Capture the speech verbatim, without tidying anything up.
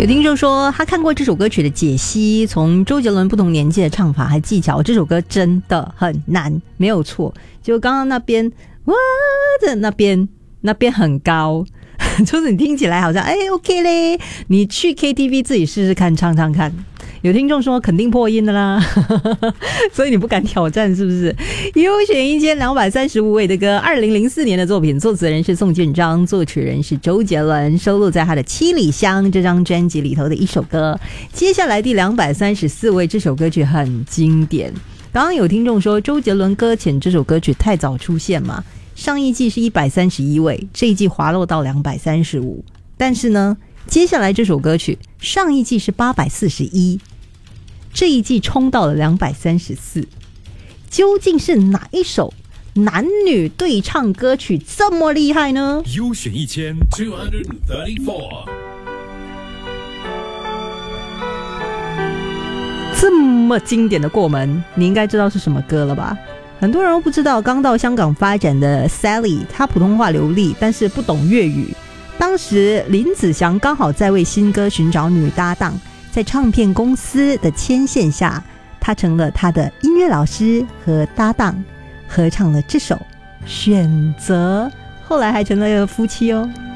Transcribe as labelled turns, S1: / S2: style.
S1: 有听众说他看过这首歌曲的解析，从周杰伦不同年纪的唱法还技巧，这首歌真的很难，没有错。就刚刚那边哇的那边那边很高，就是你听起来好像哎 OK 嘞，你去 K T V 自己试试看唱唱看。有听众说肯定破音的啦所以你不敢挑战是不是？优选一千两百三十五位的歌，二零零四年的作品，作词人是宋建章，作曲人是周杰伦，收录在他的《七里香》这张专辑里头的一首歌。接下来第两百三十四位，这首歌曲很经典。刚刚有听众说周杰伦搁浅这首歌曲太早出现嘛，上一季是一百三十一位，这一季滑落到两百三十五，但是呢接下来这首歌曲上一季是八百四十一，这一季冲到了两百三十四，究竟是哪一首男女对唱歌曲这么厉害呢？
S2: 优选一千 two thirty-four，
S1: 这么经典的过门，你应该知道是什么歌了吧？很多人都不知道，刚到香港发展的 Sally， 她普通话流利，但是不懂粤语。当时林子祥刚好在为新歌寻找女搭档，在唱片公司的牵线下，他成了他的音乐老师和搭档，合唱了这首《选择》，后来还成了夫妻哦。